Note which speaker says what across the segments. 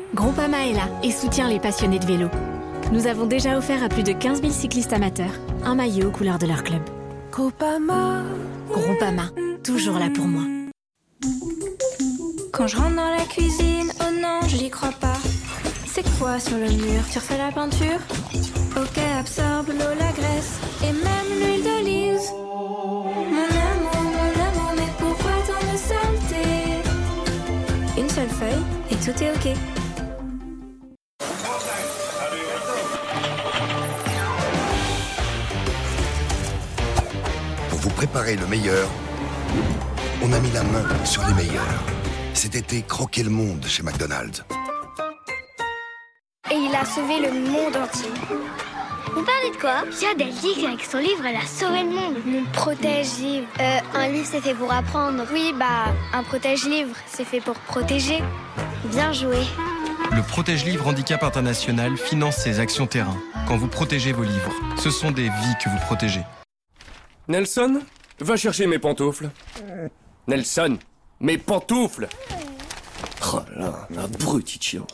Speaker 1: Groupama est là et soutient les passionnés de vélo. Nous avons déjà offert à plus de 15 000 cyclistes amateurs un maillot aux couleurs de leur club.
Speaker 2: Groupama.
Speaker 1: Groupama, toujours là pour moi.
Speaker 2: Quand je rentre dans la cuisine, oh non, j'y crois pas. C'est quoi sur le mur? Tu refais la peinture? Ok, absorbe l'eau, la graisse et même l'huile d'olive. Mon amour, mais pourquoi tant de saleté? Une seule feuille et tout est ok.
Speaker 3: Pour vous préparer le meilleur, on a mis la main sur les meilleurs. Cet été, croquez le monde chez McDonald's.
Speaker 4: Et il a sauvé le monde entier. Vous parlez de quoi? Jade, elle dit qu'avec son livre, elle a sauvé le monde. Mon protège-livre. Un livre, c'est fait pour apprendre. Oui, un protège-livre, c'est fait pour protéger. Bien joué.
Speaker 5: Le Protège-Livre Handicap International finance ses actions terrain. Quand vous protégez vos livres, ce sont des vies que vous protégez.
Speaker 6: Nelson, va chercher mes pantoufles. Nelson, mes pantoufles! Oh là, abruti de chien.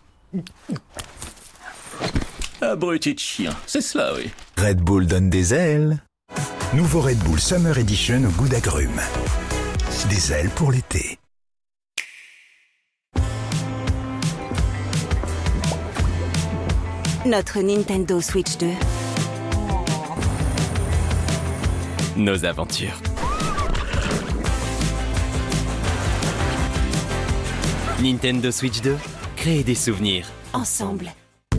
Speaker 7: Abruti de chien, c'est cela, oui.
Speaker 8: Red Bull donne des ailes. Nouveau Red Bull Summer Edition au goût d'agrumes. Des ailes pour l'été.
Speaker 9: Notre Nintendo Switch 2.
Speaker 7: Nos aventures. Nintendo Switch 2, créer des souvenirs.
Speaker 9: Ensemble.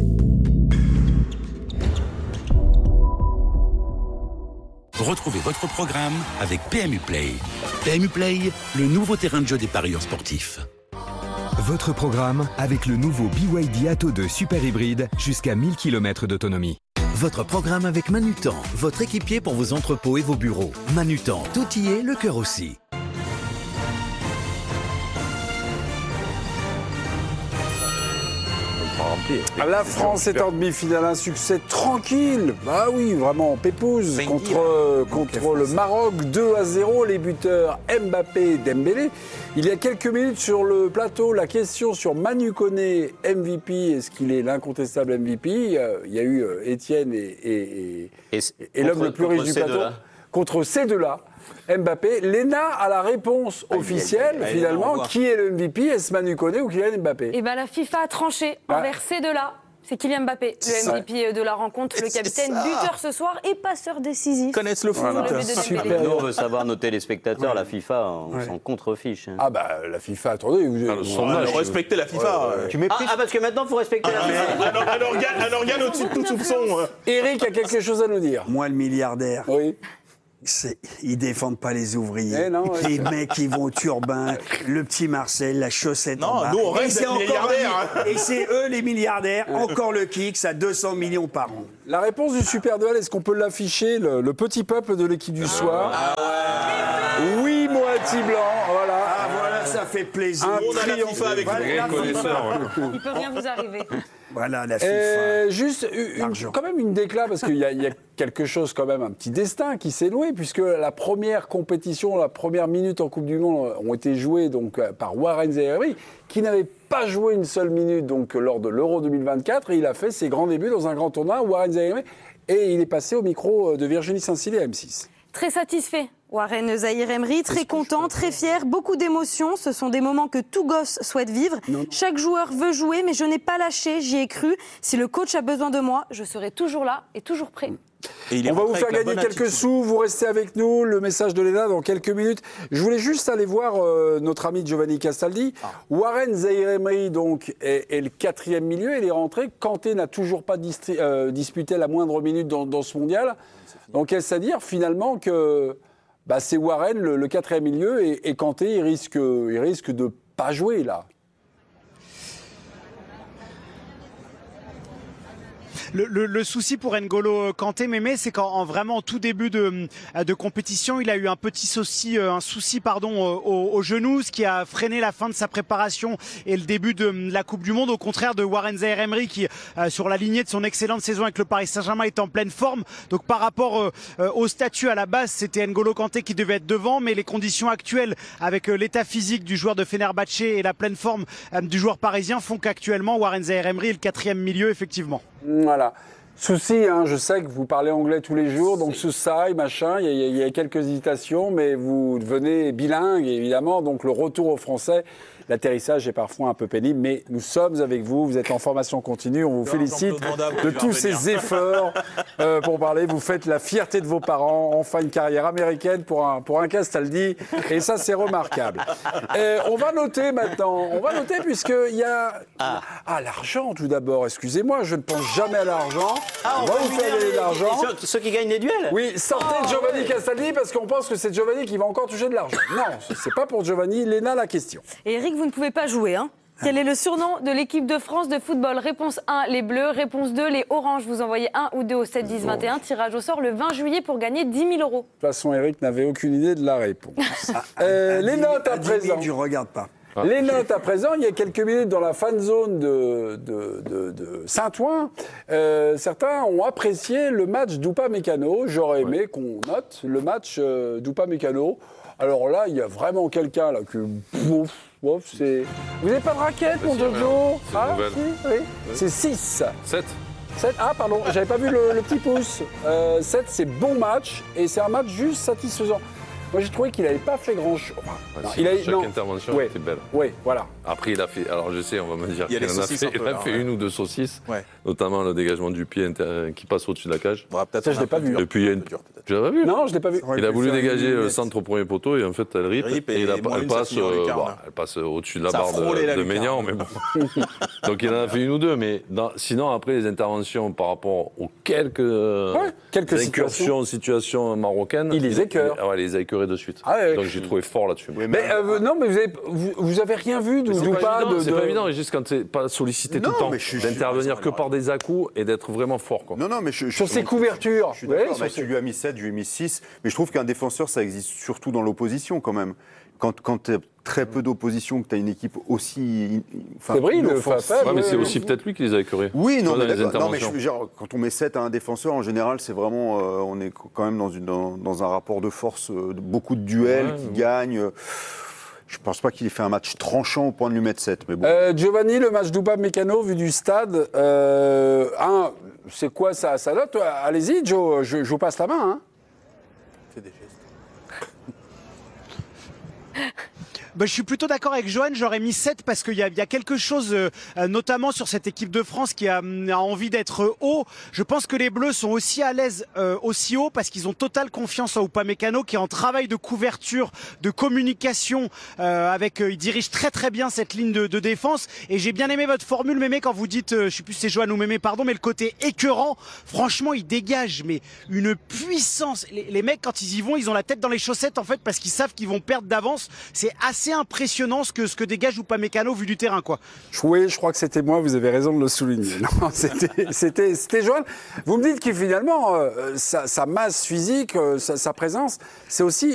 Speaker 10: Retrouvez votre programme avec PMU Play. PMU Play, le nouveau terrain de jeu des parieurs sportifs.
Speaker 11: Votre programme avec le nouveau BYD Atto 2 Super Hybride jusqu'à 1000 km d'autonomie.
Speaker 12: Votre programme avec Manutan, votre équipier pour vos entrepôts et vos bureaux. Manutan, tout y est, le cœur aussi.
Speaker 13: La France est en demi-finale, un succès tranquille. Bah oui, vraiment, pépouze contre le Maroc, 2-0, les buteurs Mbappé et Dembélé. Il y a quelques minutes sur le plateau, la question sur Manu Koné, MVP, est-ce qu'il est l'incontestable MVP? Il y a eu Étienne et l'homme le plus riche du plateau. Contre ces deux-là. Mbappé, Léna a la réponse officielle, finalement. Qui est le MVP? Est-ce Manu Koné ou Kylian Mbappé?
Speaker 14: Eh bien, la FIFA a tranché envers ces deux-là. C'est Kylian Mbappé, le MVP de la rencontre, le capitaine, buteur ce soir et passeur décisif.
Speaker 15: Ils connaissent le foot.
Speaker 16: Nous, on veut savoir nos téléspectateurs, la FIFA, on s'en contrefiche.
Speaker 13: Ah bah, la FIFA, attendez.
Speaker 15: Respectez la FIFA.
Speaker 16: Parce que maintenant, il faut respecter la FIFA.
Speaker 15: Un organe au-dessus de tout soupçon.
Speaker 13: Eric a quelque chose à nous dire.
Speaker 17: Moi, le milliardaire.
Speaker 13: Oui.
Speaker 17: Ils défendent pas les ouvriers.
Speaker 13: Les
Speaker 17: mecs qui vont au turbin, le petit Marcel, la chaussette en bas.
Speaker 15: Nous, on reste des milliardaires.
Speaker 17: Et c'est eux les milliardaires. Encore le Kicks à 200 millions par an.
Speaker 13: La réponse du Super Duel, est-ce qu'on peut l'afficher, le petit peuple de l'équipe du soir? Oui, moitié blanc, voilà.
Speaker 17: Ah voilà, ça fait plaisir.
Speaker 15: On a la FIFA avec nous.
Speaker 14: Il peut rien vous arriver.
Speaker 17: Voilà la FIFA.
Speaker 13: Juste quand même une déclat, parce qu'il y a quelque chose quand même, un petit destin qui s'est noué, puisque la première compétition, la première minute en Coupe du Monde ont été jouées donc, par Warren Zaïre-Emery, qui n'avait pas joué une seule minute donc, lors de l'Euro 2024, et il a fait ses grands débuts dans un grand tournoi, Warren Zaïre-Emery, et il est passé au micro de Virginie Saint-Cyr à M6.
Speaker 14: Très satisfait. Warren Zaïre-Emery, très content, très fier, beaucoup d'émotions. Ce sont des moments que tout gosse souhaite vivre. Chaque joueur veut jouer, mais je n'ai pas lâché, j'y ai cru. Si le coach a besoin de moi, je serai toujours là et toujours prêt.
Speaker 13: On va vous faire gagner quelques sous, vous restez avec nous, le message de Léna dans quelques minutes. Je voulais juste aller voir notre ami Giovanni Castaldi. Warren Zaïre-Emery donc est le quatrième milieu, il est rentré. Kanté n'a toujours pas disputé la moindre minute dans ce mondial. Donc est-ce à dire finalement que c'est Warren le quatrième milieu et Kanté il risque de pas jouer là?
Speaker 18: Le souci pour N'Golo Kanté, Mémé, c'est qu'en vraiment en tout début de compétition, il a eu un souci au genou, ce qui a freiné la fin de sa préparation et le début de la Coupe du Monde, au contraire de Warren Zaïre-Emery qui, sur la lignée de son excellente saison avec le Paris Saint-Germain, est en pleine forme. Donc par rapport au statut à la base, c'était N'Golo Kanté qui devait être devant, mais les conditions actuelles avec l'état physique du joueur de Fenerbahçe et la pleine forme du joueur parisien font qu'actuellement Warren Zaïre-Emery est le 4e milieu, effectivement.
Speaker 13: Voilà. Souci, je sais que vous parlez anglais tous les jours, donc Sousaï, machin, il y a quelques hésitations, mais vous devenez bilingue, évidemment, donc le retour au français, l'atterrissage est parfois un peu pénible, mais nous sommes avec vous, vous êtes en formation continue, on vous félicite de tous ces efforts pour parler, vous faites la fierté de vos parents, enfin une carrière américaine pour un Castaldi, et ça c'est remarquable. On va noter maintenant, puisqu'il y a... l'argent tout d'abord, excusez-moi, je ne pense jamais à l'argent. On va vous faire gagner de l'argent.
Speaker 16: Ceux qui gagnent les duels.
Speaker 13: Oui, sortez Giovanni Castaldi parce qu'on pense que c'est Giovanni qui va encore toucher de l'argent. Non, c'est pas pour Giovanni. Léna, la question.
Speaker 14: Et Eric, vous ne pouvez pas jouer, hein. Quel est le surnom de l'équipe de France de football? Réponse 1, les Bleus. Réponse 2, les Oranges. Vous envoyez 1 ou 2 au 7 10 21. Tirage au sort le 20 juillet pour gagner 10 000 euros.
Speaker 13: De toute façon, Eric n'avait aucune idée de la réponse. Les notes à présent.
Speaker 17: Je ne regarde pas.
Speaker 13: Les notes à présent, il y a quelques minutes dans la fan zone de Saint-Ouen, certains ont apprécié le match d'Upamecano. J'aurais aimé qu'on note le match d'Upamecano. Alors là, il y a vraiment quelqu'un là que... c'est... Vous n'avez pas de raquette, mon Jojo? Oui. C'est 6.
Speaker 19: 7.
Speaker 13: 7. Ah, pardon, j'avais pas vu le petit pouce. 7, c'est bon match, et c'est un match juste satisfaisant. Moi, j'ai trouvé qu'il n'avait pas fait grand-chose.
Speaker 19: Chaque intervention était belle.
Speaker 13: Oui, voilà.
Speaker 19: Après, il a fait... Alors, je sais, on va me dire qu'il en a fait une ou deux saucisses, notamment le dégagement du pied qui passe au-dessus de la cage.
Speaker 13: Ça, je ne l'ai pas vu.
Speaker 19: Et puis, tu l'as pas vu?
Speaker 13: Non, je ne l'ai pas vu.
Speaker 19: Il a voulu dégager le centre au premier poteau et en fait, elle rip et elle passe au-dessus de la barre de Maignan. Mais bon. Donc, il en a fait une ou deux. Mais sinon, après, les interventions par rapport aux quelques situations marocaines,
Speaker 13: il les écœure.
Speaker 19: Il les a écœurées de suite. Donc, j'ai trouvé fort là-dessus.
Speaker 13: Mais non, mais vous avez rien vu d'Oupa?
Speaker 19: C'est pas évident, juste quand t'es pas sollicité tout le temps, d'intervenir que par des à-coups et d'être vraiment fort.
Speaker 20: Non, mais
Speaker 13: sur ses couvertures.
Speaker 20: Je suis d'accord, tu lui as mis 7, je lui ai mis 6, mais je trouve qu'un défenseur, ça existe surtout dans l'opposition quand même. Quand tu as très peu d'opposition, que tu as une équipe aussi...
Speaker 13: fébrile,
Speaker 19: mais c'est aussi peut-être lui qui les a écœurés.
Speaker 20: Oui, non, mais quand on met 7 à un défenseur, en général, c'est vraiment... on est quand même dans un rapport de force, beaucoup de duels qui gagnent... Je ne pense pas qu'il ait fait un match tranchant au point de lui mettre 7. Mais bon.
Speaker 13: Giovanni, le match d'Upamecano, vu du stade, c'est quoi ça note? Allez-y, Joe, je vous passe la main. Hein.
Speaker 17: Fais des gestes.
Speaker 18: Je suis plutôt d'accord avec Johan, j'aurais mis 7 parce qu'il y a quelque chose, notamment sur cette équipe de France qui a envie d'être haut. Je pense que les Bleus sont aussi à l'aise aussi haut parce qu'ils ont totale confiance en Upamecano qui est en travail de couverture, de communication, il dirige très très bien cette ligne de défense. Et j'ai bien aimé votre formule, Mémé, quand vous dites, je sais plus si c'est Johan ou Mémé, pardon, mais le côté écœurant, franchement, il dégage mais une puissance. Les mecs, quand ils y vont, ils ont la tête dans les chaussettes en fait parce qu'ils savent qu'ils vont perdre d'avance. C'est assez impressionnant ce que dégage Upamecano vu du terrain, quoi.
Speaker 13: Oui, je crois que c'était moi, vous avez raison de le souligner. Non, c'était Johan. Vous me dites que finalement, sa masse physique, sa présence, c'est aussi